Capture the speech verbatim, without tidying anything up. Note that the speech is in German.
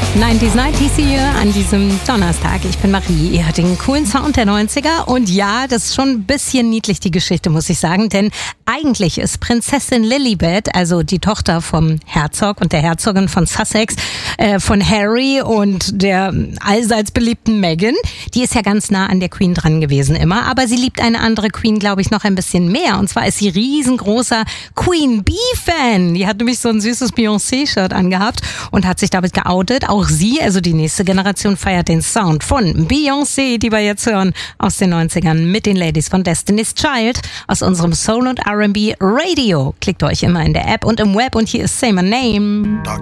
neunziger neunzig hier an diesem Donnerstag. Ich bin Marie, ihr hört den coolen Sound der neunziger und ja, das ist schon ein bisschen niedlich, die Geschichte, muss ich sagen, denn eigentlich ist Prinzessin Lilibet, also die Tochter vom Herzog und der Herzogin von Sussex, äh, von Harry und der allseits beliebten Meghan, die ist ja ganz nah an der Queen dran gewesen immer, aber sie liebt eine andere Queen, glaube ich, noch ein bisschen mehr, und zwar ist sie riesengroßer Queen Bee-Fan. Die hat nämlich so ein süßes Beyoncé-Shirt angehabt und hat sich damit geoutet. Auch sie, also die nächste Generation, feiert den Sound von Beyoncé, die wir jetzt hören aus den neunzigern mit den Ladies von Destiny's Child aus unserem Soul- und R and B Radio. Klickt euch immer in der App und im Web und hier ist Say My Name.